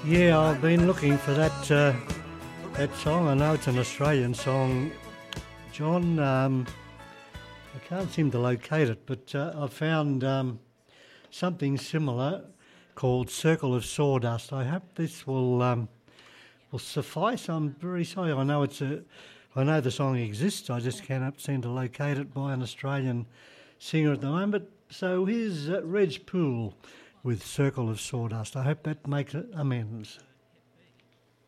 Yeah, I've been looking for that song. I know it's an Australian song, John. I can't seem to locate it, but I found something similar called "Circle of Sawdust." I hope this will suffice. I'm very sorry. I know the song exists. I just cannot seem to locate it by an Australian singer at the moment. So here's Reg Poole with "Circle of Sawdust." I hope that makes amends.